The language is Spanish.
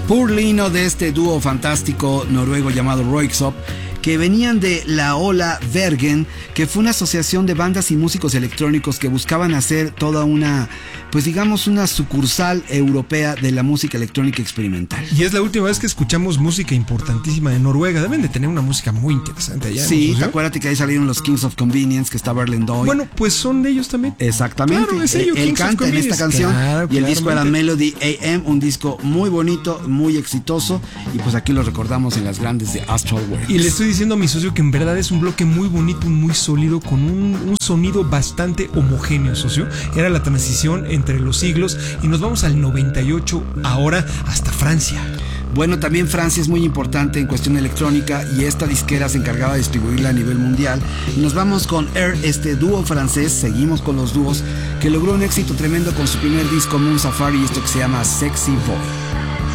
Purlino, de este dúo fantástico noruego llamado Röyksopp, que venían de la Ola Vergen, que fue una asociación de bandas y músicos electrónicos que buscaban hacer toda una, pues digamos, una sucursal europea de la música electrónica experimental. Y es la última vez que escuchamos música importantísima de Noruega. Deben de tener una música muy interesante allá. Sí, ¿no? Acuérdate que ahí salieron los Kings of Convenience, que está Berlin Doyle. Bueno, pues son de ellos también. Exactamente. Claro, es ellos, él canta en esta canción. Claro, y el disco era Melody AM, un disco muy bonito, muy exitoso. Y pues aquí lo recordamos en las grandes de Astral World. Y le estoy diciendo a mi socio que en verdad es un bloque muy bonito, muy sólido, con un sonido bastante homogéneo, socio. Era la transición entre los siglos y nos vamos al 98 ahora hasta Francia. Bueno, también Francia es muy importante en cuestión electrónica y esta disquera se encargaba de distribuirla a nivel mundial. Y nos vamos con Air, este dúo francés, seguimos con los dúos, que logró un éxito tremendo con su primer disco Moon Safari y esto que se llama Sexy Boy.